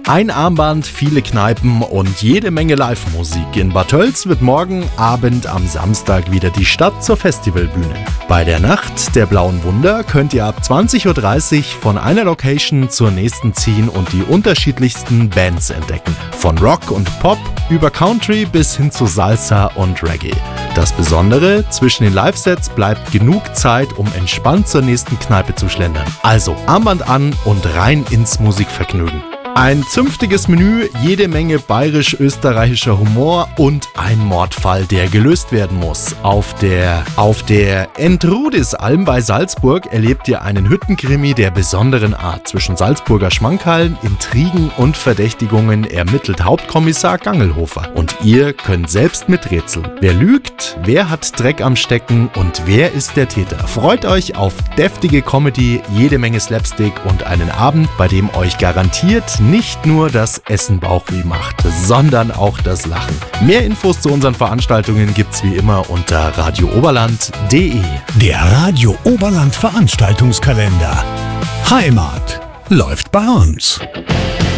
Ein Armband, viele Kneipen und jede Menge Live-Musik. In Bad Tölz wird morgen Abend am Samstag wieder die Stadt zur Festivalbühne. Bei der Nacht der Blauen Wunder könnt ihr ab 20.30 Uhr von einer Location zur nächsten ziehen und die unterschiedlichsten Bands entdecken. Von Rock und Pop über Country bis hin zu Salsa und Reggae. Das Besondere, zwischen den Live-Sets bleibt genug Zeit, um entspannt zur nächsten Kneipe zu schlendern. Also Armband an und rein ins Musikvergnügen. Ein zünftiges Menü, jede Menge bayerisch-österreichischer Humor und ein Mordfall, der gelöst werden muss. Auf der Entrudis-Alm bei Salzburg erlebt ihr einen Hüttenkrimi der besonderen Art. Zwischen Salzburger Schmankerln, Intrigen und Verdächtigungen ermittelt Hauptkommissar Gangelhofer. Und ihr könnt selbst miträtseln. Wer lügt, wer hat Dreck am Stecken und wer ist der Täter? Freut euch auf deftige Comedy, jede Menge Slapstick und einen Abend, bei dem euch garantiert nicht nur das Essen Bauchweh macht, sondern auch das Lachen. Mehr Infos zu unseren Veranstaltungen gibt's wie immer unter radiooberland.de. Der Radio Oberland Veranstaltungskalender. Heimat läuft bei uns.